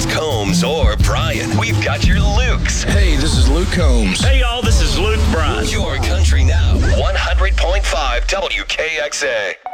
it's Combs or Brian, we've got your Lukes. Hey, this is Luke Combs. Hey, y'all, this is Luke Bryan. Your Country Now, 100.5 WKXA.